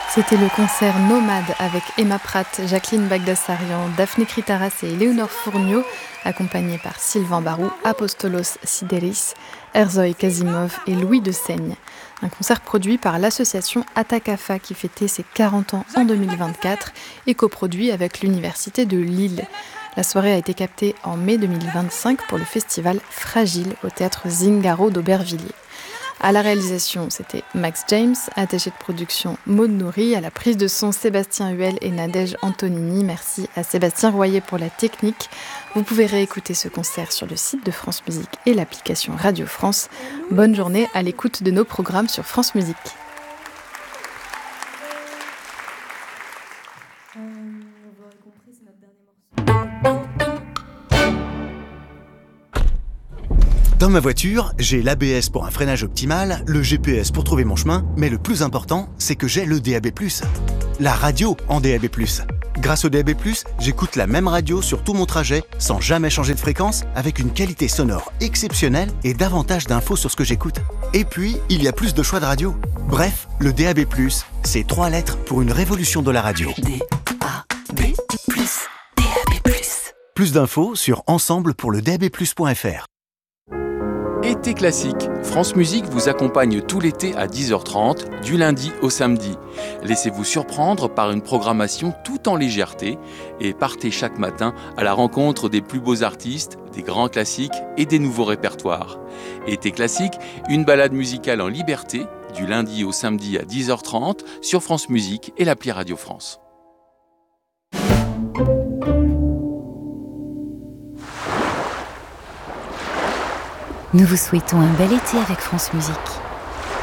C'était le concert Nomade avec Emma Pratt, Jacqueline Bagdasarian, Daphné Kritaras et Léonore Fourniot, accompagnés par Sylvain Barou, Apostolos Sideris, Herzog Kasimov et Louis de Seigne. Un concert produit par l'association Atakafa qui fêtait ses 40 ans en 2024 et coproduit avec l'Université de Lille. La soirée a été captée en mai 2025 pour le festival Fragile au théâtre Zingaro d'Aubervilliers. À la réalisation, c'était Max James, attaché de production Maud Nourri, à la prise de son Sébastien Huel et Nadège Antonini. Merci à Sébastien Royer pour la technique. Vous pouvez réécouter ce concert sur le site de France Musique et l'application Radio France. Bonne journée à l'écoute de nos programmes sur France Musique. Dans ma voiture, j'ai l'ABS pour un freinage optimal, le GPS pour trouver mon chemin, mais le plus important, c'est que j'ai le DAB+, la radio en DAB+. Grâce au DAB+, j'écoute la même radio sur tout mon trajet, sans jamais changer de fréquence, avec une qualité sonore exceptionnelle et davantage d'infos sur ce que j'écoute. Et puis, il y a plus de choix de radio. Bref, le DAB+, c'est 3 lettres pour une révolution de la radio. DAB+, DAB+. Plus d'infos sur ensemble-pour-le-DAB+.fr. Été classique, France Musique vous accompagne tout l'été à 10h30, du lundi au samedi. Laissez-vous surprendre par une programmation tout en légèreté et partez chaque matin à la rencontre des plus beaux artistes, des grands classiques et des nouveaux répertoires. Été classique, une balade musicale en liberté, du lundi au samedi à 10h30 sur France Musique et l'appli Radio France. Nous vous souhaitons un bel été avec France Musique.